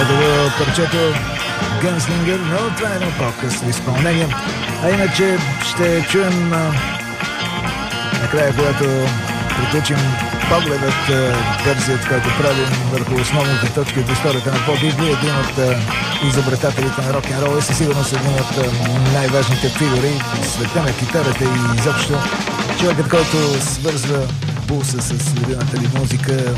Ето го парчето Gunslinger, но това е едно по-късно изпълнение. А иначе ще чуем накрая, когато приключим погледът, версията, който правим върху основните точки от историята на поп-библия, един от изобретателите на рок-н-рол и със сигурност един от най-важните фигури в света на китарата и изобщо човекът, който свързва пулса с любимата ли музика.